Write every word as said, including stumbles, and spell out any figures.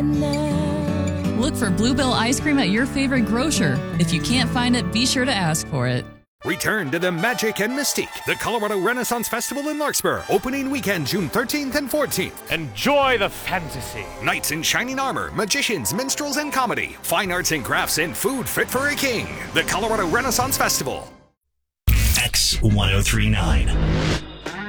Look for Bluebell ice cream at your favorite grocer. If you can't find it, be sure to ask for it. Return to the magic and mystique. The Colorado Renaissance Festival in Larkspur. Opening weekend, June thirteenth and fourteenth. Enjoy the fantasy. Knights in shining armor, magicians, minstrels, and comedy. Fine arts and crafts and food fit for a king. The Colorado Renaissance Festival. X ten thirty-nine.